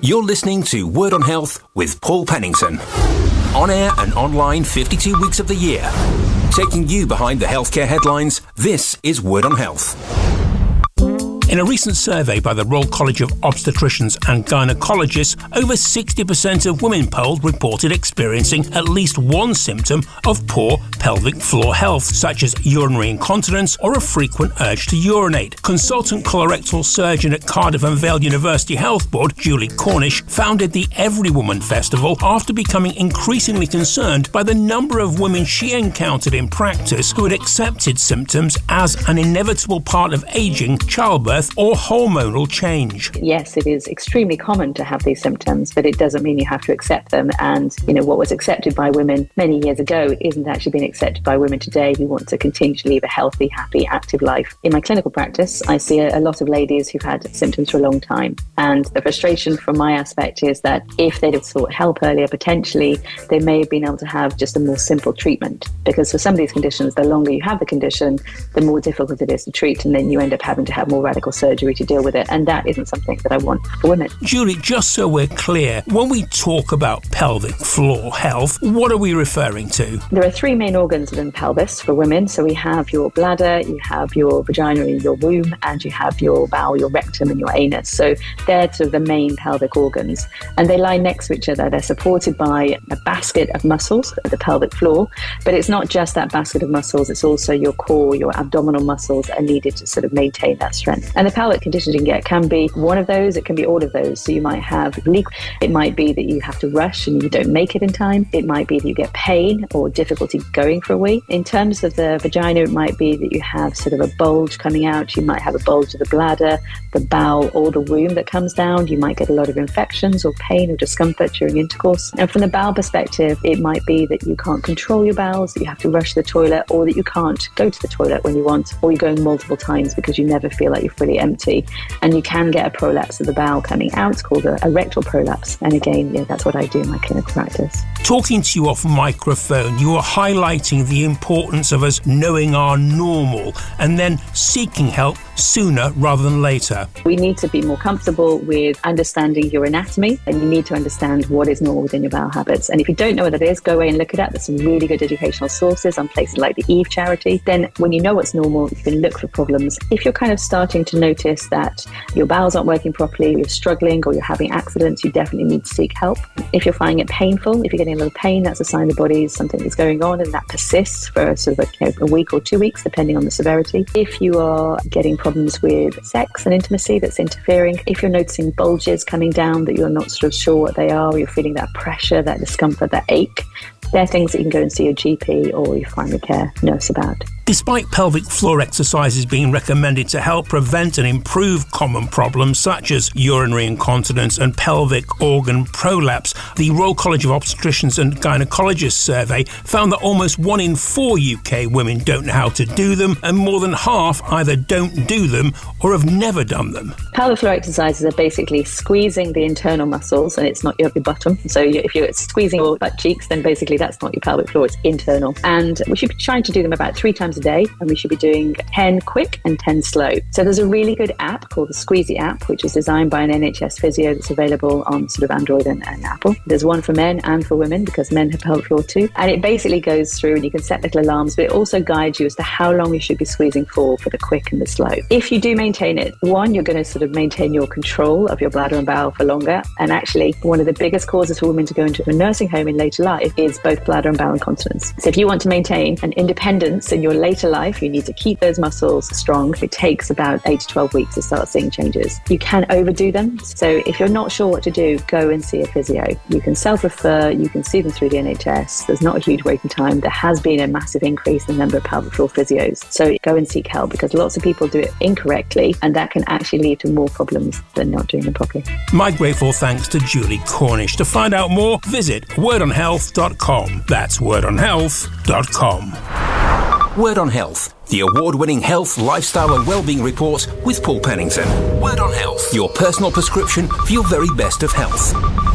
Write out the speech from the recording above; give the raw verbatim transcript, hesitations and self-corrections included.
You're listening to Word on Health with Paul Pennington. On air and online fifty-two weeks of the year. Taking you behind the healthcare headlines, this is Word on Health. In a recent survey by the Royal College of Obstetricians and Gynecologists, over sixty percent of women polled reported experiencing at least one symptom of poor pelvic floor health, such as urinary incontinence or a frequent urge to urinate. Consultant colorectal surgeon at Cardiff and Vale University Health Board, Julie Cornish, founded the Every Woman Festival after becoming increasingly concerned by the number of women she encountered in practice who had accepted symptoms as an inevitable part of ageing, childbirth, or hormonal change. Yes, it is extremely common to have these symptoms, but it doesn't mean you have to accept them. And, you know, what was accepted by women many years ago isn't actually being accepted by women today who want to continue to live a healthy, happy, active life. In my clinical practice, I see a, a lot of ladies who've had symptoms for a long time. And the frustration from my aspect is that if they'd have sought help earlier, potentially, they may have been able to have just a more simple treatment. Because for some of these conditions, the longer you have the condition, the more difficult it is to treat. And then you end up having to have more radical surgery to deal with it, and that isn't something that I want for women. Julie, just so we're clear, when we talk about pelvic floor health, what are we referring to? There are three main organs within the pelvis for women. So we have your bladder, you have your vagina and your womb, and you have your bowel, your rectum and your anus. So they're sort of the main pelvic organs, and they lie next to each other. They're supported by a basket of muscles at the pelvic floor, but it's not just that basket of muscles, it's also your core, your abdominal muscles that are needed to sort of maintain that strength. And the pelvic conditions you can get can be one of those, it can be all of those. So you might have leak, it might be that you have to rush and you don't make it in time. It might be that you get pain or difficulty going for a wee. In terms of the vagina, it might be that you have sort of a bulge coming out. You might have a bulge of the bladder, the bowel or the womb that comes down. You might get a lot of infections or pain or discomfort during intercourse. And from the bowel perspective, it might be that you can't control your bowels, that you have to rush to the toilet, or that you can't go to the toilet when you want, or you're going multiple times because you never feel like you're fully empty. And you can get a prolapse of the bowel coming out called a, a rectal prolapse. And again, yeah, that's what I do in my clinical practice. Talking to you off microphone, you are highlighting the importance of us knowing our normal and then seeking help sooner rather than later. We need to be more comfortable with understanding your anatomy, and you need to understand what is normal within your bowel habits. And if you don't know what that is, go away and look it up. There's some really good educational sources on places like the Eve charity. Then when you know what's normal, you can look for problems. If you're kind of starting to notice that your bowels aren't working properly, you're struggling, or you're having accidents, you definitely need to seek help. If you're finding it painful, if you're getting a little pain, that's a sign the body is something that's going on, and that persists for sort of a, you know, a week or two weeks, depending on the severity. If you are getting problems with sex and intimacy that's interfering, if you're noticing bulges coming down that you're not sort of sure what they are, or you're feeling that pressure, that discomfort, that ache, they're things that you can go and see your G P or your primary care nurse about. Despite pelvic floor exercises being recommended to help prevent and improve common problems such as urinary incontinence and pelvic organ prolapse, the Royal College of Obstetricians and Gynecologists survey found that almost one in four U K women don't know how to do them, and more than half either don't do them or have never done them. Pelvic floor exercises are basically squeezing the internal muscles, and it's not your bottom. So if you're squeezing your butt cheeks, then basically that's not your pelvic floor, it's internal. And we should be trying to do them about three times a day, and we should be doing ten quick and ten slow. So there's a really good app called the Squeezy app, which is designed by an N H S physio that's available on sort of Android and, and Apple. There's one for men and for women because men have pelvic floor too. And it basically goes through, and you can set little alarms, but it also guides you as to how long you should be squeezing for, for the quick and the slow. If you do maintain it, one, you're going to sort of maintain your control of your bladder and bowel for longer. And actually, one of the biggest causes for women to go into a nursing home in later life is both bladder and bowel incontinence. So if you want to maintain an independence in your later life, you need to keep those muscles strong. It takes about eight to twelve weeks to start seeing changes. You can overdo them. So if you're not sure what to do, go and see a physio. You can self-refer, you can see them through the N H S. There's not a huge waiting time. There has been a massive increase in the number of pelvic floor physios. So go and seek help, because lots of people do it incorrectly, and that can actually lead to more problems than not doing them properly. My grateful thanks to Julie Cornish. To find out more, visit word on health dot com. That's word on health dot com. Word on Health, the award-winning health, lifestyle and wellbeing report with Paul Pennington. Word on Health, your personal prescription for your very best of health.